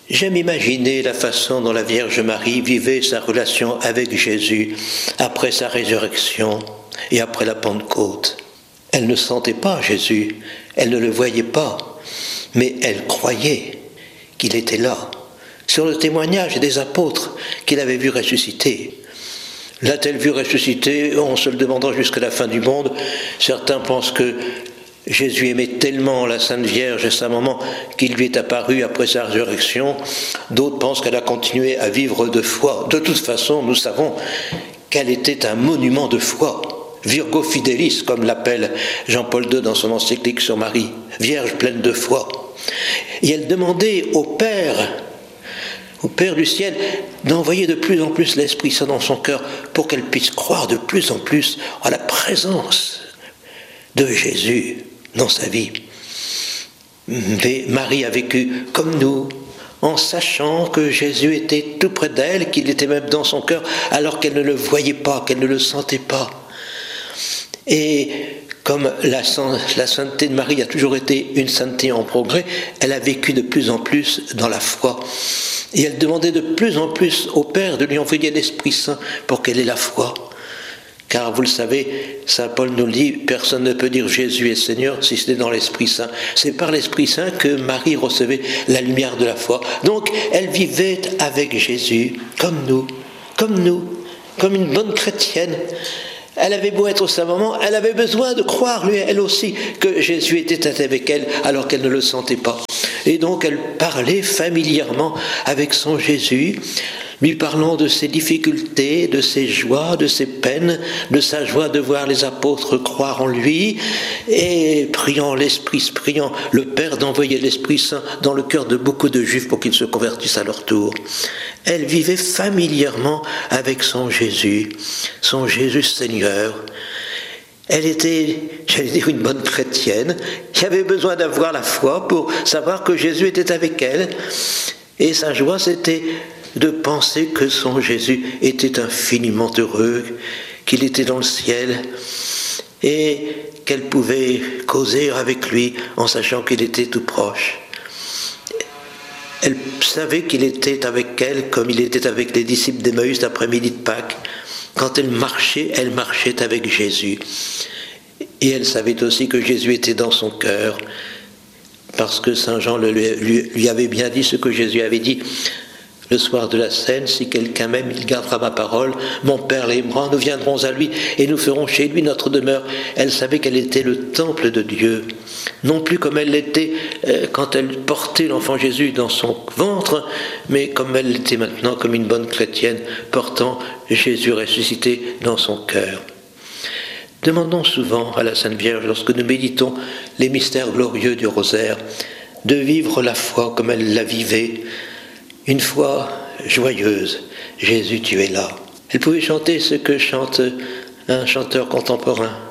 J'aime imaginer la façon dont la Vierge Marie vivait sa relation avec Jésus après sa résurrection et après la Pentecôte. Elle ne sentait pas Jésus, elle ne le voyait pas, mais elle croyait qu'il était là. Sur le témoignage des apôtres qu'il avait vu ressusciter. L'a-t-elle vu ressusciter en se le demandant jusqu'à la fin du monde? Certains pensent que Jésus aimait tellement la Sainte Vierge et sa maman qu'il lui est apparu après sa résurrection. D'autres pensent qu'elle a continué à vivre de foi. De toute façon, nous savons qu'elle était un monument de foi. Virgo Fidelis, comme l'appelle Jean-Paul II dans son encyclique sur Marie. Vierge pleine de foi. Et elle demandait au Père du ciel, d'envoyer de plus en plus l'Esprit Saint dans son cœur pour qu'elle puisse croire de plus en plus à la présence de Jésus dans sa vie. Mais Marie a vécu comme nous, en sachant que Jésus était tout près d'elle, qu'il était même dans son cœur, alors qu'elle ne le voyait pas, qu'elle ne le sentait pas. Et comme la sainteté de Marie a toujours été une sainteté en progrès, elle a vécu de plus en plus dans la foi. Et elle demandait de plus en plus au Père de lui envoyer l'Esprit Saint pour qu'elle ait la foi. Car vous le savez, saint Paul nous le dit, personne ne peut dire Jésus est Seigneur si ce n'est dans l'Esprit Saint. C'est par l'Esprit Saint que Marie recevait la lumière de la foi. Donc elle vivait avec Jésus, comme nous, comme une bonne chrétienne. Elle avait beau être sa maman, elle avait besoin de croire, lui, elle aussi, que Jésus était avec elle, alors qu'elle ne le sentait pas. Et donc elle parlait familièrement avec son Jésus, lui parlant de ses difficultés, de ses joies, de ses peines, de sa joie de voir les apôtres croire en lui, et priant le Père d'envoyer l'Esprit Saint dans le cœur de beaucoup de Juifs pour qu'ils se convertissent à leur tour. Elle vivait familièrement avec son Jésus Seigneur. Elle était, j'allais dire, une bonne chrétienne qui avait besoin d'avoir la foi pour savoir que Jésus était avec elle. Et sa joie, c'était de penser que son Jésus était infiniment heureux, qu'il était dans le ciel et qu'elle pouvait causer avec lui en sachant qu'il était tout proche. Elle savait qu'il était avec elle comme il était avec les disciples d'Emmaüs l'après-midi de Pâques. Quand elle marchait avec Jésus. Et elle savait aussi que Jésus était dans son cœur, parce que Saint Jean lui avait bien dit ce que Jésus avait dit le soir de la scène: si quelqu'un m'aime, il gardera ma parole, mon Père l'aimera, nous viendrons à lui et nous ferons chez lui notre demeure. Elle savait qu'elle était le temple de Dieu, non plus comme elle l'était quand elle portait l'enfant Jésus dans son ventre, mais comme elle l'était maintenant, comme une bonne chrétienne portant Jésus ressuscité dans son cœur. Demandons souvent à la Sainte Vierge, lorsque nous méditons les mystères glorieux du rosaire, de vivre la foi comme elle la vivait, une foi joyeuse. Jésus, tu es là. Elle pouvait chanter ce que chante un chanteur contemporain.